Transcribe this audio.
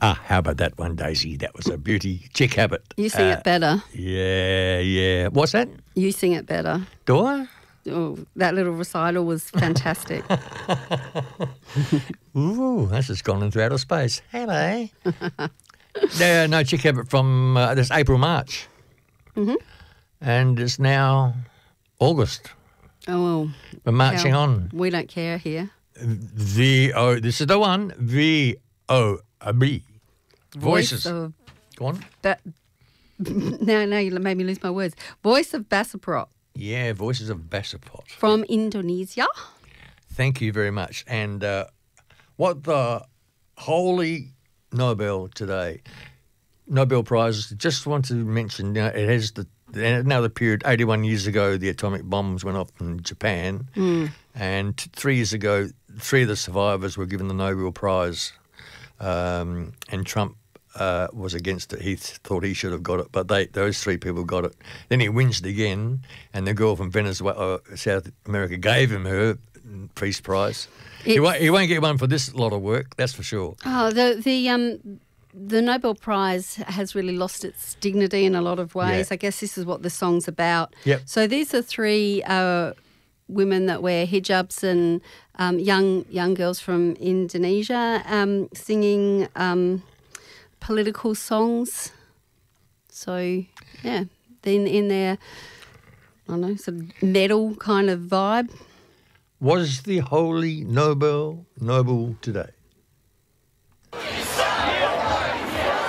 How about that one, Daisy? That was a beauty. Chick Habit. You sing it better. Yeah. What's that? You sing it better. Do I? Oh, that little recital was fantastic. Ooh, that's just gone into outer space. Hello. No, Chick Habit from this April, March. Mm-hmm. And it's now August. Oh, well. We're marching on. We don't care here. This is the one. VOB. Voices. Go on. No, you made me lose my words. Voice of Basaprop. Yeah, Voices of Basaprop. From Indonesia. Thank you very much. And what the holy Nobel today, Nobel Prize, just want to mention, it has another period, 81 years ago, the atomic bombs went off in Japan. And 3 years ago, 3 of the survivors were given the Nobel Prize. And Trump was against it. He thought he should have got it, but those 3 people got it. Then he whinged again, and the girl from Venezuela, South America, gave him her Peace Prize. He won't get one for this lot of work, that's for sure. Oh, the Nobel Prize has really lost its dignity in a lot of ways. Yeah. I guess this is what the song's about. Yep. So these are 3 women that wear hijabs and young girls from Indonesia singing political songs. So, yeah, in their, I don't know, sort of medal kind of vibe. Was the holy Nobel noble today?